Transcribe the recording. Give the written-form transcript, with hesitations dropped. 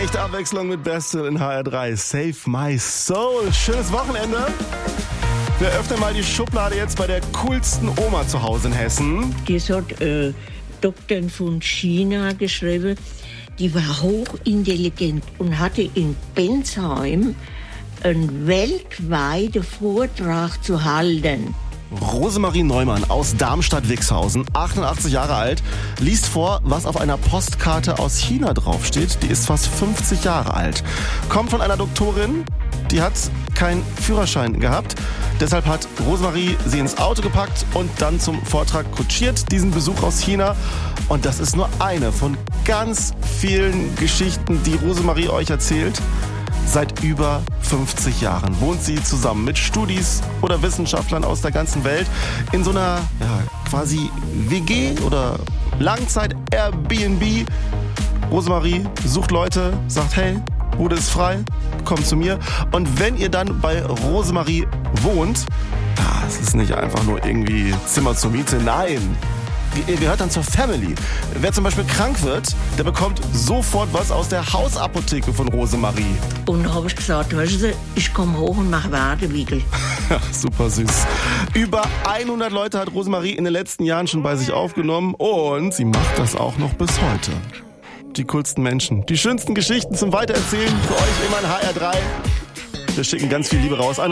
Echte Abwechslung mit Beste in HR3. Save my soul. Schönes Wochenende. Wir öffnen mal die Schublade jetzt bei der coolsten Oma zu Hause in Hessen. Das hat Doktor von China geschrieben. Die war hochintelligent und hatte in Bensheim einen weltweiten Vortrag zu halten. Rosemarie Neumann aus Darmstadt-Wixhausen, 88 Jahre alt, liest vor, was auf einer Postkarte aus China draufsteht. Die ist fast 50 Jahre alt. Kommt von einer Doktorin, die hat keinen Führerschein gehabt. Deshalb hat Rosemarie sie ins Auto gepackt und dann zum Vortrag kutschiert, diesen Besuch aus China. Und das ist nur eine von ganz vielen Geschichten, die Rosemarie euch erzählt. Seit über 50 Jahren wohnt sie zusammen mit Studis oder Wissenschaftlern aus der ganzen Welt in so einer quasi WG oder Langzeit-Airbnb. Rosemarie sucht Leute, sagt, hey, Bude ist frei, kommt zu mir. Und wenn ihr dann bei Rosemarie wohnt, es ist nicht einfach nur irgendwie Zimmer zur Miete, nein. Ihr gehört dann zur Family. Wer zum Beispiel krank wird, der bekommt sofort was aus der Hausapotheke von Rosemarie. Und dann habe ich gesagt, weißt du, ich komme hoch und mache Wadewiegel. Super süß. Über 100 Leute hat Rosemarie in den letzten Jahren schon bei sich aufgenommen und sie macht das auch noch bis heute. Die coolsten Menschen, die schönsten Geschichten zum Weitererzählen für euch immer in HR3. Wir schicken ganz viel Liebe raus an